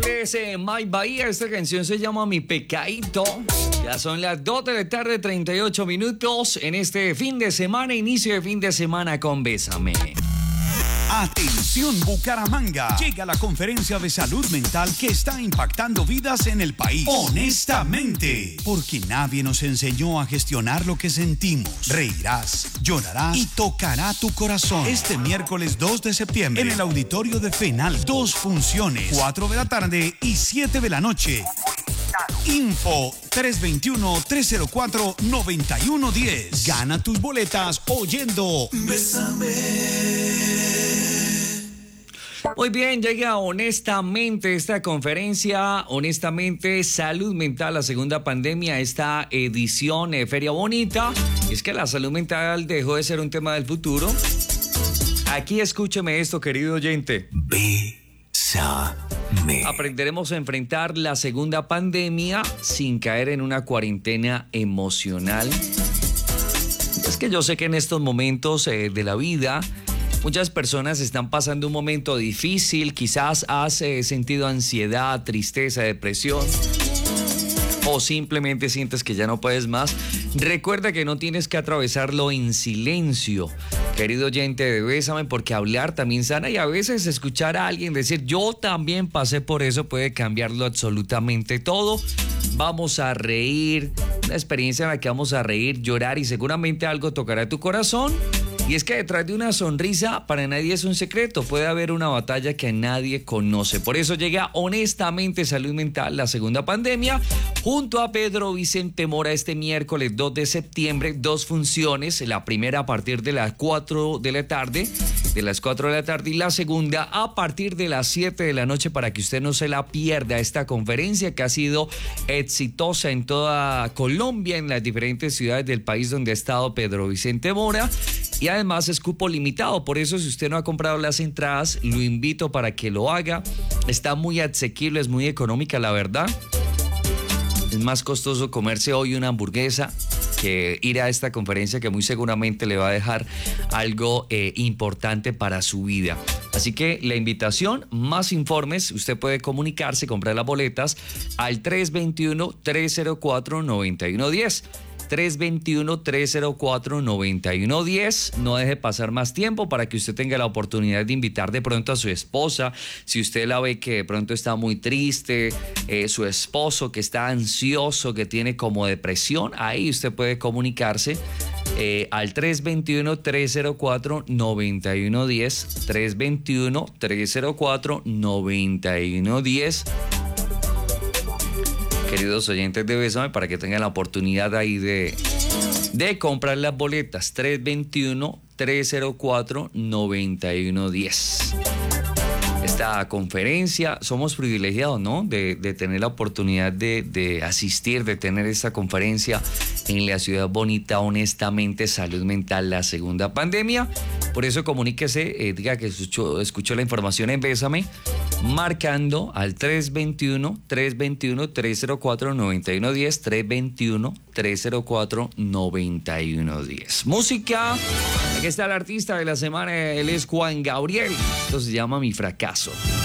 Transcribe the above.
es My Bahía. Esta canción se llama Mi Pecadito. Ya son las 2 de la tarde, 38 minutos en este fin de semana, inicio de fin de semana con Bésame. Atención Bucaramanga, llega la conferencia de salud mental que está impactando vidas en el país. Honestamente, porque nadie nos enseñó a gestionar lo que sentimos. Reirás, llorarás y tocará tu corazón. Este miércoles 2 de septiembre en el auditorio de FENAL, 2 funciones, 4 de la tarde y 7 de la noche. Info 321-304-9110. Gana tus boletas oyendo Bésame. Muy bien, llega honestamente esta conferencia, honestamente, salud mental, la segunda pandemia, esta edición Feria Bonita. Y es que la salud mental dejó de ser un tema del futuro. Aquí escúcheme esto, querido oyente. Bésame. Aprenderemos a enfrentar la segunda pandemia sin caer en una cuarentena emocional. Es que yo sé que en estos momentos de la vida muchas personas están pasando un momento difícil, quizás has sentido ansiedad, tristeza, depresión o simplemente sientes que ya no puedes más. Recuerda que no tienes que atravesarlo en silencio, querido oyente de Bésame, porque hablar también sana y a veces escuchar a alguien decir yo también pasé por eso puede cambiarlo absolutamente todo. Vamos a reír, una experiencia en la que vamos a reír, llorar y seguramente algo tocará tu corazón. Y es que detrás de una sonrisa para nadie es un secreto, puede haber una batalla que nadie conoce. Por eso llega honestamente Salud Mental, la segunda pandemia, junto a Pedro Vicente Mora este miércoles 2 de septiembre, 2 funciones, la primera a partir de las 4 de la tarde, y la segunda a partir de las 7 de la noche para que usted no se la pierda. Esta conferencia que ha sido exitosa en toda Colombia, en las diferentes ciudades del país donde ha estado Pedro Vicente Mora. Y además es cupo limitado, por eso si usted no ha comprado las entradas, lo invito para que lo haga. Está muy asequible, es muy económica, la verdad. Es más costoso comerse hoy una hamburguesa que ir a esta conferencia que muy seguramente le va a dejar algo importante para su vida. Así que la invitación, más informes, usted puede comunicarse, comprar las boletas al 321-304-9110. 321-304-9110. No deje pasar más tiempo para que usted tenga la oportunidad de invitar de pronto a su esposa. Si usted la ve que de pronto está muy triste, su esposo que está ansioso, que tiene como depresión, ahí usted puede comunicarse al 321-304-9110. 321-304-9110. Queridos oyentes de Bésame, para que tengan la oportunidad ahí de comprar las boletas. 321-304-9110. Esta conferencia, somos privilegiados, ¿no? De tener la oportunidad de asistir, de tener esta conferencia en la ciudad bonita, honestamente, salud mental, la segunda pandemia. Por eso comuníquese, diga que escuchó la información en Bésame, marcando al 321-304-9110, 321-304-9110. Música, aquí está el artista de la semana, él es Juan Gabriel, esto se llama Mi Fracaso.